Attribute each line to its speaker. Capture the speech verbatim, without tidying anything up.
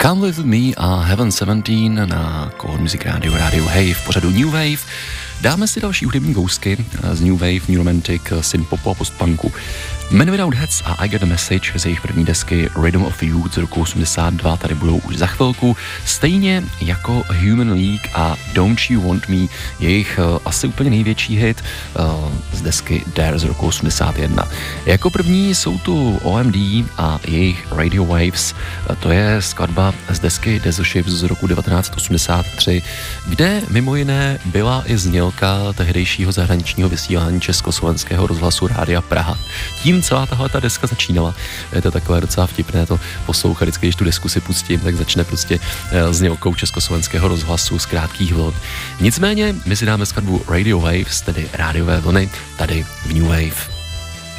Speaker 1: Come With Me a Heaven sedmnáct na Core Music Radio, Radio Wave, v pořadu New Wave. Dáme si další hudební kousky z New Wave, New Romantic, synth-popu a postpunku. Men Without Heads a I Get a Message z jejich první desky Rhythm of Youth z roku osmdesát dva tady budou už za chvilku. Stejně jako Human League a Don't You Want Me, jejich uh, asi úplně největší hit uh, z desky Dare z roku osmdesát jedna. Jako první jsou tu O M D a jejich Radio Waves, uh, to je skladba z desky Desert Ships z roku devatenáct osmdesát tři, kde mimo jiné byla i znělka tehdejšího zahraničního vysílání Československého rozhlasu Rádia Praha. Tím celá tahle ta deska začínala. Je to takové docela vtipné to poslouchat, vždycky, když tu desku si pustím, tak začne prostě znělkou Československého rozhlasu z krátkých vln. Nicméně my si dáme skladbu Radio Waves, tedy rádiové vlny, tady v New Wave.